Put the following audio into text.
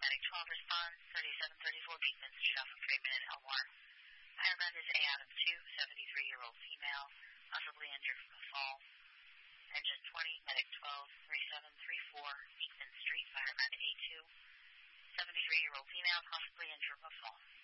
Medic 12 responds, 3734 Beekman Street off of Freeman and Elmore. Fire ground is A Adam 2, 73-year-old female, possibly injured from a fall. Engine 20, Medic 12, 3734 Beekman Street, fire ground A2, 73-year-old female, possibly injured from a fall.